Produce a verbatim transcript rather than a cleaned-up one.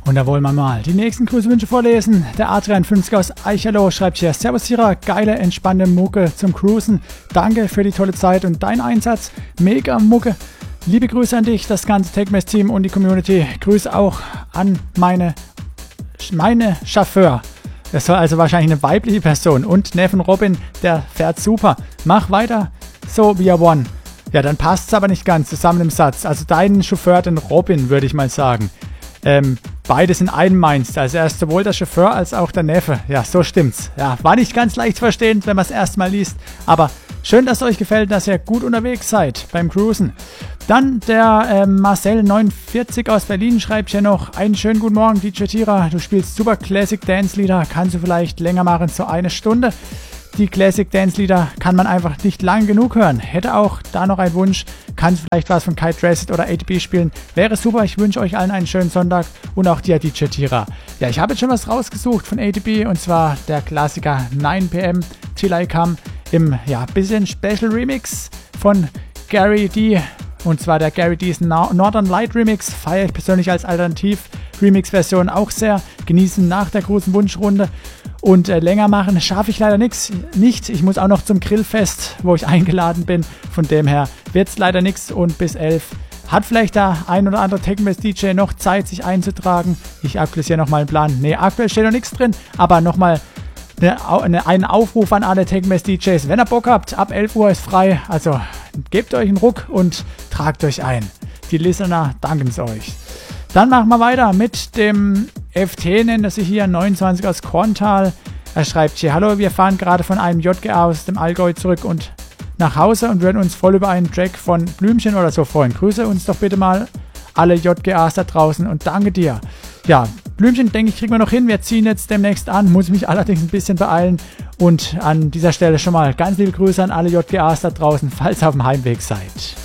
Und da wollen wir mal die nächsten Grüßewünsche vorlesen. Der A dreiundfünfzig aus Eicherloh schreibt hier: Servus Sira, geile, entspannte Mucke zum Cruisen. Danke für die tolle Zeit und deinen Einsatz. Mega Mucke. Liebe Grüße an dich, das ganze TechMess-Team und die Community. Grüße auch an meine, meine Chauffeur. Das soll also wahrscheinlich eine weibliche Person. Und Neffen Robin, der fährt super. Mach weiter so wie er one. Ja, dann passt es aber nicht ganz zusammen im Satz. Also deinen Chauffeur, den Robin, würde ich mal sagen. Ähm, beides in einem meinst. Also er ist sowohl der Chauffeur als auch der Neffe. Ja, so stimmt's. Ja, war nicht ganz leicht verstehend, wenn man es erstmal liest. Aber schön, dass es euch gefällt, dass ihr gut unterwegs seid beim Cruisen. Dann der äh, Marcel neunundvierzig aus Berlin schreibt hier noch: Einen schönen guten Morgen, D J Tira. Du spielst super Classic Dance Lieder. Kannst du vielleicht länger machen, so eine Stunde? Die Classic Dance Lieder kann man einfach nicht lang genug hören. Hätte auch da noch einen Wunsch. Kannst du vielleicht was von Kite Dressed oder A T B spielen? Wäre super. Ich wünsche euch allen einen schönen Sonntag und auch dir, D J Tira. Ja, ich habe jetzt schon was rausgesucht von A T B und zwar der Klassiker nine p m Till I Come im ja bisschen Special Remix von Gary D. Und zwar der Gary D's Northern Light Remix. Feiere ich persönlich als Alternativ-Remix-Version auch sehr. Genießen nach der großen Wunschrunde. Und äh, länger machen schaffe ich leider nix, nicht. Ich muss auch noch zum Grillfest, wo ich eingeladen bin. Von dem her wird es leider nichts. Und bis elf hat vielleicht der ein oder andere TechMess-D J noch Zeit, sich einzutragen. Ich aktualisiere nochmal einen Plan. Ne, aktuell steht noch nichts drin. Aber nochmal eine, einen Aufruf an alle TechMess-D Js. Wenn ihr Bock habt, ab elf Uhr ist frei. Also gebt euch einen Ruck und tragt euch ein. Die Listener danken es euch. Dann machen wir weiter mit dem F T, nennt er sich hier, neunundzwanzig aus Korntal. Er schreibt hier: Hallo, wir fahren gerade von einem J G A aus dem Allgäu zurück und nach Hause und würden uns voll über einen Track von Blümchen oder so freuen. Grüße uns doch bitte mal alle J G As da draußen und danke dir. Ja, Blümchen, denke ich, kriegen wir noch hin. Wir ziehen jetzt demnächst an, muss mich allerdings ein bisschen beeilen. Und an dieser Stelle schon mal ganz liebe Grüße an alle J G As da draußen, falls ihr auf dem Heimweg seid.